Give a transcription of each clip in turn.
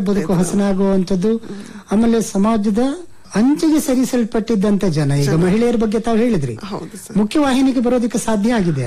ಬದುಕು ಹಸನಾಗುವಂಥದ್ದು. ಆಮೇಲೆ ಸಮಾಜದ ಅಂಚಿಗೆ ಸರಿಸಲ್ಪಟ್ಟಿದ್ದಂತ ಜನ, ಈಗ ಮಹಿಳೆಯರ ಬಗ್ಗೆ ತಾವು ಹೇಳಿದ್ರಿ, ಮುಖ್ಯವಾಹಿನಿಗೆ ಬರೋದಕ್ಕೆ ಸಾಧ್ಯ ಆಗಿದೆ.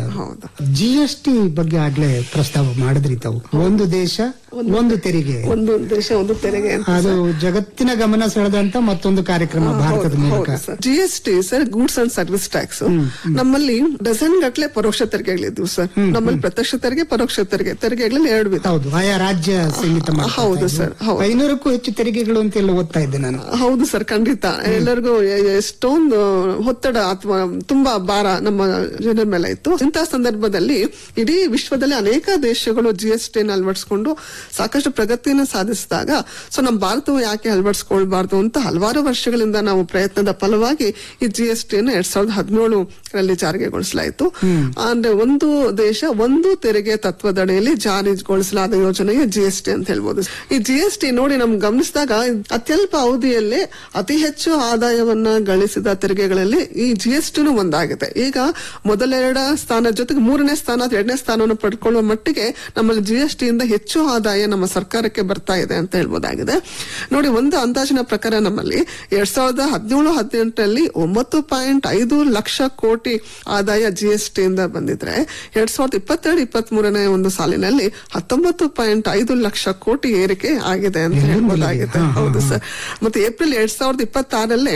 GST ಬಗ್ಗೆ ಆಗ್ಲೇ ಪ್ರಸ್ತಾವ ಮಾಡಿದ್ರಿ ತಾವು. ಒಂದು ದೇಶ ಒಂದು ತೆರಿಗೆ, ಒಂದು ದೇಶ ಒಂದು ತೆರಿಗೆ, ಅದು ಜಗತ್ತಿನ ಗಮನ ಸೆಳೆದಂತ ಮತ್ತೊಂದು ಕಾರ್ಯಕ್ರಮ ಭಾರತದ ಮೂಲಕ. GST sir, goods and service tax. ನಮ್ಮಲ್ಲಿ ಡಜನ್ ಗಟ್ಲೆ ಪರೋಕ್ಷ ತೆರಿಗೆಗಳಿದ್ವು ಸರ್. ನಮ್ಮಲ್ಲಿ ಪ್ರತ್ಯಕ್ಷ ತೆರಿಗೆ, ಪರೋಕ್ಷ ತೆರಿಗೆಗಳಲ್ಲಿ 2 ವಿಧ. ಹೌದು, ಆಯಾ ರಾಜ್ಯ ಸೀಮಿತ. ಹೌದು ಸರ್. 500ಕ್ಕೂ ಹೆಚ್ಚು ತೆರಿಗೆಗಳು ಅಂತ ಎಲ್ಲ ಓದ್ತಾ ಇದ್ದೆ ನಾನು. ಹೌದು ಸರ್, ಖಂಡಿತ. ಎಲ್ಲರಿಗೂ ಎಷ್ಟೊಂದು ಒತ್ತಡ ಅಥವಾ ತುಂಬಾ ಭಾರ ನಮ್ಮ ಜನರ ಮೇಲೆ ಇತ್ತು. ಇಂತಹ ಸಂದರ್ಭದಲ್ಲಿ ಇಡೀ ವಿಶ್ವದಲ್ಲಿ ಅನೇಕ ದೇಶಗಳು GST ಅಳವಡಿಸಿಕೊಂಡು ಸಾಕಷ್ಟು ಪ್ರಗತಿಯನ್ನು ಸಾಧಿಸಿದಾಗ, ಸೊ ನಮ್ಮ ಭಾರತವು ಯಾಕೆ ಅಳವಡಿಸ್ಕೊಳ್ಬಾರ್ದು ಅಂತ ಹಲವಾರು ವರ್ಷಗಳಿಂದ ನಾವು ಪ್ರಯತ್ನದ ಫಲವಾಗಿ ಈ GST 2017ರಲ್ಲಿ ಜಾರಿಗೊಳಿಸಲಾಯಿತು. ಅಂದ್ರೆ ಒಂದು ದೇಶ ಒಂದು ತೆರಿಗೆ ತತ್ವದಡಿಯಲ್ಲಿ ಜಾರಿಗೊಳಿಸಲಾದ ಯೋಜನೆಗೆ GST ಅಂತ ಹೇಳ್ಬೋದು. ಈ GST ನೋಡಿ ನಮ್ಗೆ ಗಮನಿಸಿದಾಗ ಅತ್ಯಲ್ಪ ಅವಧಿಯಲ್ಲೇ ಅತಿ ಹೆಚ್ಚು ಆದಾಯವನ್ನ ಗಳಿಸಿದ ತೆರಿಗೆಗಳಲ್ಲಿ ಈ GST ಒಂದಾಗಿದೆ. ಈಗ ಮೊದಲ 2 ಸ್ಥಾನ ಜೊತೆಗೆ 3ನೇ ಸ್ಥಾನ, 2ನೇ ಸ್ಥಾನವನ್ನು ಪಡ್ಕೊಳ್ಳುವ ಮಟ್ಟಿಗೆ ನಮ್ಮಲ್ಲಿ GST ಇಂದ ಹೆಚ್ಚು ಆದಾಯ ನಮ್ಮ ಸರ್ಕಾರಕ್ಕೆ ಬರ್ತಾ ಇದೆ ಅಂತ ಹೇಳ್ಬೋದಾಗಿದೆ. ನೋಡಿ, ಒಂದು ಅಂದಾಜಿನ ಪ್ರಕಾರ ನಮ್ಮಲ್ಲಿ 2017-18ರಲ್ಲಿ 9.5 ಲಕ್ಷ ಕೋಟಿ ಆದಾಯ GST ಇಂದ ಬಂದಿದ್ರೆ 2022-23ನೇ ಒಂದು ಸಾಲಿನಲ್ಲಿ 19.5 ಲಕ್ಷ ಕೋಟಿ ಏರಿಕೆ ಆಗಿದೆ ಅಂತ ಹೇಳ್ಬೋದಾಗಿದೆ. ಹೌದು ಸರ್. ಮತ್ತೆ ಏಪ್ರಿಲ್ 2026ರಲ್ಲಿ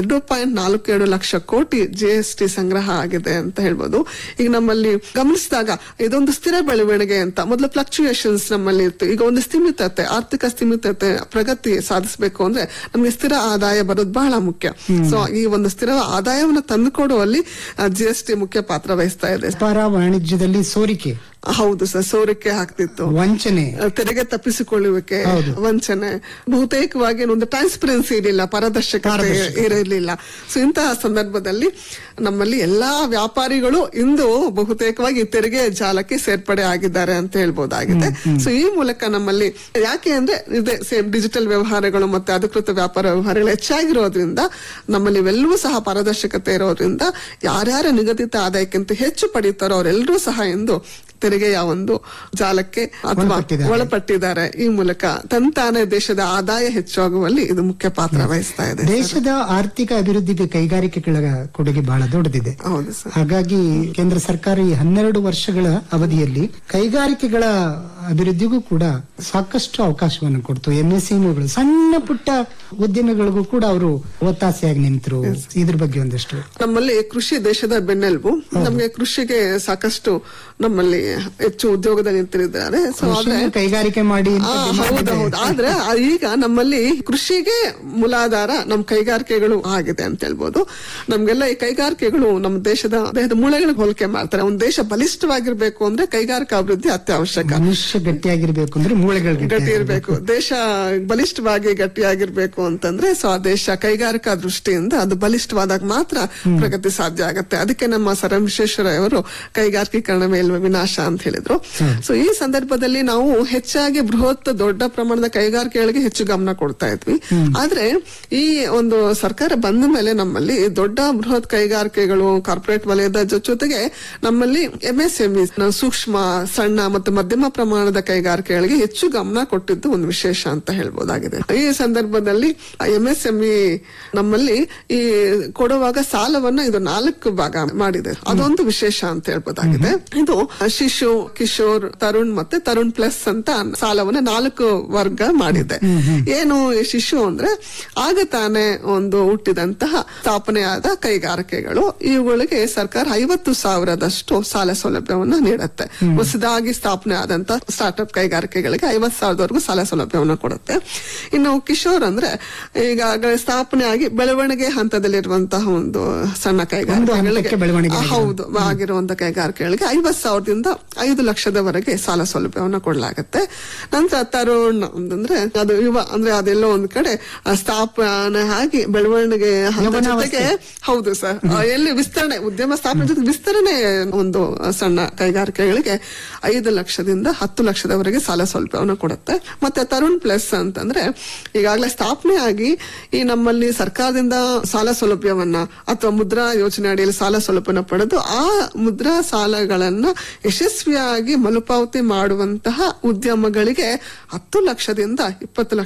2.47 ಲಕ್ಷ ಕೋಟಿ GST ಸಂಗ್ರಹ ಆಗಿದೆ ಅಂತ ಹೇಳ್ಬೋದು. ಈಗ ನಮ್ಮಲ್ಲಿ ಗಮನಿಸಿದಾಗ ಇದೊಂದು ಸ್ಥಿರ ಬೆಳವಣಿಗೆ ಅಂತ. ಮೊದಲು ಫ್ಲಕ್ಚುಯೇಷನ್ಸ್ ನಮ್ಮಲ್ಲಿ ಇತ್ತು, ಈಗ ಒಂದು ಸ್ಥಿಮಿತತೆ, ಆರ್ಥಿಕ ಸ್ಥಿಮಿತತೆ, ಪ್ರಗತಿ ಸಾಧಿಸಬೇಕು ಅಂದ್ರೆ ನಮ್ಗೆ ಸ್ಥಿರ ಆದಾಯ ಬರೋದು ಬಹಳ ಮುಖ್ಯ. ಸೊ ಈ ಒಂದು ಸ್ಥಿರ ಆದಾಯವನ್ನು ತಂದುಕೊಡುವಲ್ಲಿ GST ಮುಖ್ಯ ಪಾತ್ರ ವಹಿಸ್ತಾ ಇದೆ. ವ್ಯಾಪಾರ ವಾಣಿಜ್ಯದಲ್ಲಿ ಸೋರಿಕೆ, ಹೌದು ಸರ್, ಸೋರಿಕೆ ಆಗ್ತಿತ್ತು, ವಂಚನೆ, ತೆರಿಗೆ ತಪ್ಪಿಸಿಕೊಳ್ಳುವಿಕೆ, ವಂಚನೆ, ಬಹುತೇಕವಾಗಿ ಒಂದು ಟ್ರಾನ್ಸ್ಪರೆನ್ಸಿ ಇರಲಿಲ್ಲ, ಪಾರದರ್ಶಕತೆ ಇರಲಿಲ್ಲ. ಸೊ ಇಂತಹ ಸಂದರ್ಭದಲ್ಲಿ ನಮ್ಮಲ್ಲಿ ಎಲ್ಲಾ ವ್ಯಾಪಾರಿಗಳು ಇಂದು ಬಹುತೇಕವಾಗಿ ತೆರಿಗೆ ಜಾಲಕ್ಕೆ ಸೇರ್ಪಡೆ ಆಗಿದ್ದಾರೆ ಅಂತ ಹೇಳ್ಬೋದಾಗಿದೆ. ಸೊ ಈ ಮೂಲಕ ನಮ್ಮಲ್ಲಿ ಯಾಕೆ ಅಂದ್ರೆ ಇದೆ ಸೇಮ್ ಡಿಜಿಟಲ್ ವ್ಯವಹಾರಗಳು ಮತ್ತೆ ಅಧಿಕೃತ ವ್ಯಾಪಾರ ವ್ಯವಹಾರಗಳು ಹೆಚ್ಚಾಗಿರೋದ್ರಿಂದ ನಮ್ಮಲ್ಲಿ ಇವೆಲ್ಲವೂ ಸಹ ಪಾರದರ್ಶಕತೆ ಇರೋದ್ರಿಂದ ಯಾರ್ಯಾರ ನಿಗದಿತ ಆದಾಯಕ್ಕಿಂತ ಹೆಚ್ಚು ಪಡೀತಾರೋ ಅವರೆಲ್ಲರೂ ಸಹ ಇಂದು ತೆರಿಗೆಯ ಒಂದು ಜಾಲಕ್ಕೆ ಅಥವಾ ಒಳಪಟ್ಟಿದ್ದಾರೆ. ಈ ಮೂಲಕ ತಂತಾನೆ ದೇಶದ ಆದಾಯ ಹೆಚ್ಚಾಗುವಲ್ಲಿ ಇದು ಮುಖ್ಯ ಪಾತ್ರ ವಹಿಸ್ತಾ ಇದೆ. ದೇಶದ ಆರ್ಥಿಕ ಅಭಿವೃದ್ಧಿಗೆ ಕೈಗಾರಿಕೆಗಳ ಕೊಡುಗೆ ಬಹಳ ದೊಡ್ಡದಿದೆ. ಹೌದು ಸರ್. ಹಾಗಾಗಿ ಕೇಂದ್ರ ಸರ್ಕಾರ ಈ 12 ವರ್ಷಗಳ ಅವಧಿಯಲ್ಲಿ ಕೈಗಾರಿಕೆಗಳ ಅಭಿವೃದ್ಧಿಗೂ ಕೂಡ ಸಾಕಷ್ಟು ಅವಕಾಶವನ್ನು ಕೊಡ್ತು. MSMEಗಳು, ಸಣ್ಣ ಪುಟ್ಟ ಉದ್ಯಮಿಗಳಿಗೂ ಕೂಡ ಅವರು ಒತ್ತಾಸೆಯಾಗಿ ನಿಂತರು. ಇದ್ರ ಬಗ್ಗೆ ಒಂದಷ್ಟು. ನಮ್ಮಲ್ಲಿ ಕೃಷಿ ದೇಶದ ಬೆನ್ನೆಲುಬು. ನಮ್ಗೆ ಕೃಷಿಗೆ ಸಾಕಷ್ಟು ನಮ್ಮಲ್ಲಿ ಹೆಚ್ಚು ಉದ್ಯೋಗದಲ್ಲಿ ನಿಂತಿದ್ದಾರೆ. ಕೈಗಾರಿಕೆ ಮಾಡಿ. ಹೌದೌದು. ಆದ್ರೆ ಈಗ ನಮ್ಮಲ್ಲಿ ಕೃಷಿಗೆ ಮೂಲಾಧಾರ ನಮ್ಮ ಕೈಗಾರಿಕೆಗಳು ಆಗಿದೆ ಅಂತ ಹೇಳ್ಬೋದು. ನಮ್ಗೆಲ್ಲ ಈ ಕೈಗಾರಿಕೆಗಳು ನಮ್ಮ ದೇಶದ ಮೂಳೆಗಳಿಗೆ ಹೋಲಿಕೆ ಮಾಡ್ತಾರೆ. ಒಂದು ದೇಶ ಬಲಿಷ್ಠವಾಗಿರ್ಬೇಕು ಅಂದ್ರೆ ಕೈಗಾರಿಕಾ ಅಭಿವೃದ್ಧಿ ಅತ್ಯವಶ್ಯಕ. ಮನುಷ್ಯ ಗಟ್ಟಿಯಾಗಿರ್ಬೇಕು ಅಂದ್ರೆ ಮೂಳೆಗಳು ಗಟ್ಟಿ ಇರಬೇಕು. ದೇಶ ಬಲಿಷ್ಠವಾಗಿ ಗಟ್ಟಿಯಾಗಿರ್ಬೇಕು ಅಂತಂದ್ರೆ ಸೊ ಆ ದೇಶ ಕೈಗಾರಿಕಾ ದೃಷ್ಟಿಯಿಂದ ಅದು ಬಲಿಷ್ಠವಾದಾಗ ಮಾತ್ರ ಪ್ರಗತಿ ಸಾಧ್ಯ ಆಗತ್ತೆ. ಅದಕ್ಕೆ ನಮ್ಮ ಸರ್ ಎಂ ವಿಶ್ವೇಶ್ವರಯ್ಯ ಅವರು ಕೈಗಾರಿಕೀಕರಣವೇ ಇಲ್ವ ವಿನಾಶ ಅಂತ ಹೇಳಿದ್ರು. ಸೊ ಈ ಸಂದರ್ಭದಲ್ಲಿ ನಾವು ಹೆಚ್ಚಾಗಿ ಬೃಹತ್ ದೊಡ್ಡ ಪ್ರಮಾಣದ ಕೈಗಾರಿಕೆಗಳಿಗೆ ಹೆಚ್ಚು ಗಮನ ಕೊಡ್ತಾ ಇದ್ವಿ. ಆದ್ರೆ ಈ ಒಂದು ಸರ್ಕಾರ ಬಂದ ಮೇಲೆ ನಮ್ಮಲ್ಲಿ ದೊಡ್ಡ ಬೃಹತ್ ಕೈಗಾರಿಕೆಗಳು, ಕಾರ್ಪೊರೇಟ್ ವಲಯದ ಜೊತೆಗೆ ನಮ್ಮಲ್ಲಿ MSME, ಸೂಕ್ಷ್ಮ, ಸಣ್ಣ ಮತ್ತು ಮಧ್ಯಮ ಪ್ರಮಾಣದ ಕೈಗಾರಿಕೆಗಳಿಗೆ ಹೆಚ್ಚು ಗಮನ ಕೊಟ್ಟಿದ್ದು ಒಂದು ವಿಶೇಷ ಅಂತ ಹೇಳ್ಬೋದಾಗಿದೆ. ಈ ಸಂದರ್ಭದಲ್ಲಿ MSME ನಮ್ಮಲ್ಲಿ ಈ ಕೊಡುವಾಗ ಸಾಲವನ್ನ ಇದು 4 ಭಾಗ ಮಾಡಿದೆ. ಅದೊಂದು ವಿಶೇಷ ಅಂತ ಹೇಳ್ಬೋದಾಗಿದೆ. ಇದು ಶಿಶು, ಕಿಶೋರ್, ತರುಣ್ ಮತ್ತೆ ತರುಣ್ ಪ್ಲಸ್ ಅಂತ ಸಾಲವನ್ನ 4 ವರ್ಗ ಮಾಡಿದೆ. ಏನು ಶಿಶು ಅಂದ್ರೆ ಆಗ ತಾನೇ ಒಂದು ಹುಟ್ಟಿದಂತಹ ಸ್ಥಾಪನೆಯಾದ ಕೈಗಾರಿಕೆಗಳು, ಇವುಗಳಿಗೆ ಸರ್ಕಾರ 50,000ದಷ್ಟು ಸಾಲ ಸೌಲಭ್ಯವನ್ನ ನೀಡುತ್ತೆ. ಹೊಸದಾಗಿ ಸ್ಥಾಪನೆ ಆದಂತ ಸ್ಟಾರ್ಟ್ಅಪ್ ಕೈಗಾರಿಕೆಗಳಿಗೆ 50,000ವರೆಗೂ ಸಾಲ ಸೌಲಭ್ಯವನ್ನ ಕೊಡುತ್ತೆ. ಇನ್ನು ಕಿಶೋರ್ ಅಂದ್ರೆ ಈಗಾಗಲೇ ಸ್ಥಾಪನೆ ಆಗಿ ಬೆಳವಣಿಗೆ ಹಂತದಲ್ಲಿರುವಂತಹ ಒಂದು ಸಣ್ಣ ಕೈಗಾರಿಕೆಗಳಿಗೆ, ಹೌದು, ಆಗಿರುವಂತಹ ಕೈಗಾರಿಕೆಗಳಿಗೆ 50,000ದಿಂದ 5 ಲಕ್ಷದವರೆಗೆ ಸಾಲ ಸೌಲಭ್ಯವನ್ನ ಕೊಡಲಾಗುತ್ತೆ. ನಂತರ ತರುಣ್ ಅಂತಂದ್ರೆ ಅದು ಯುವ ಅಂದ್ರೆ ಅದೆಲ್ಲೋ ಒಂದ್ ಕಡೆ ಸ್ಥಾಪನೆ ಆಗಿ ಬೆಳವಣಿಗೆ ಜೊತೆಗೆ, ಹೌದು ಸರ್, ಎಲ್ಲಿ ವಿಸ್ತರಣೆ, ಉದ್ಯಮ ಸ್ಥಾಪನೆ ಜೊತೆ ವಿಸ್ತರಣೆ ಒಂದು ಸಣ್ಣ ಕೈಗಾರಿಕೆಗಳಿಗೆ 5 ಲಕ್ಷದಿಂದ 10 ಲಕ್ಷದವರೆಗೆ ಸಾಲ ಸೌಲಭ್ಯವನ್ನು ಕೊಡುತ್ತೆ. ಮತ್ತೆ ತರುಣ್ ಪ್ಲಸ್ ಅಂತಂದ್ರೆ ಈಗಾಗಲೇ ಸ್ಥಾಪನೆ ಆಗಿ ಈ ನಮ್ಮಲ್ಲಿ ಸರ್ಕಾರದಿಂದ ಸಾಲ ಸೌಲಭ್ಯವನ್ನ ಅಥವಾ ಮುದ್ರಾ ಯೋಜನೆ ಅಡಿಯಲ್ಲಿ ಸಾಲ ಸೌಲಭ್ಯನ ಪಡೆದು ಆ ಮುದ್ರಾ ಸಾಲಗಳನ್ನ ಯಶಸ್ವಿಯಾಗಿ ಮರುಪಾವತಿ ಮಾಡುವಂತಹ ಉದ್ಯಮಗಳಿಗೆ 10 ಲಕ್ಷದಿಂದ 20 ಲಕ್ಷ